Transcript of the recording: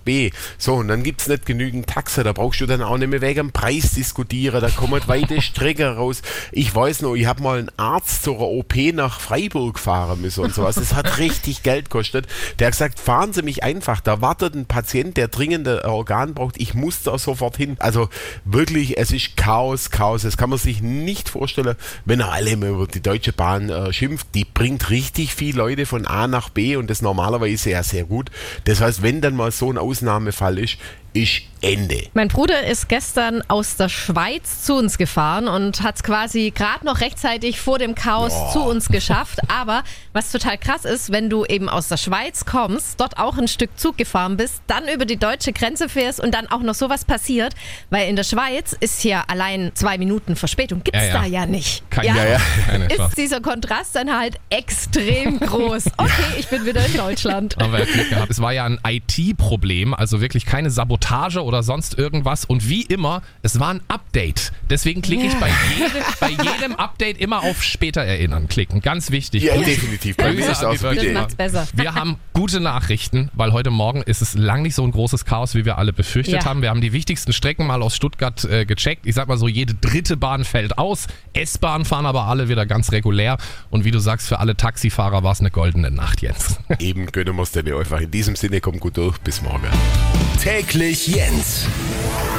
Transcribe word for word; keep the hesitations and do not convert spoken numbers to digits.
B. So, und dann gibt es nicht genügend Taxen, da brauchst du dann auch nicht mehr wegen dem Preis diskutieren, da kommen weite Strecken raus. Ich weiß noch, ich habe mal einen Arzt zur O P nach Freiburg fahren müssen und sowas. Das hat richtig Geld gekostet. Der hat gesagt, fahren Sie mich einfach, da wartet ein Patient, der dringende Organ braucht, ich muss da sofort hin. Also wirklich, es ist Chaos, Chaos. Das kann man sich nicht vorstellen, wenn er alle immer über die Deutsche Bahn äh, schimpft. Die bringt richtig viele Leute von A nach B und das normalerweise ja sehr gut. Das heißt, wenn dann mal so ein Ausnahmefall ist, ist Ende. Mein Bruder ist gestern aus der Schweiz zu uns gefahren und hat es quasi gerade noch rechtzeitig vor dem Chaos oh. zu uns geschafft. Aber was total krass ist, wenn du eben aus der Schweiz kommst, dort auch ein Stück Zug gefahren bist, dann über die deutsche Grenze fährst und dann auch noch sowas passiert, weil in der Schweiz ist ja allein zwei Minuten Verspätung. Gibt's ja, ja. da ja nicht. Kein, ja? Ja, ja. Keine ist dieser Kontrast dann halt extrem groß. Okay, ich bin wieder in Deutschland. Aber er hat Glück gehabt. Es war ja ein I T-Problem, also wirklich keine Sabotage oder sonst irgendwas und wie immer, es war ein Update. Deswegen klicke ich ja. bei, jedem, bei jedem Update immer auf später erinnern klicken. Ganz wichtig. Ja, definitiv. Bei mir ist auch so. Das macht's besser. Wir haben gute Nachrichten, weil heute Morgen ist es lang nicht so ein großes Chaos, wie wir alle befürchtet ja. haben. Wir haben die wichtigsten Strecken mal aus Stuttgart äh, gecheckt. Ich sag mal so, jede dritte Bahn fällt aus. S-Bahn fahren aber alle wieder ganz regulär. Und wie du sagst, für alle Taxifahrer war es eine goldene Nacht jetzt. Eben gönnen wir es dir einfach. In diesem Sinne, komm gut durch. Bis morgen. Täglich Jens.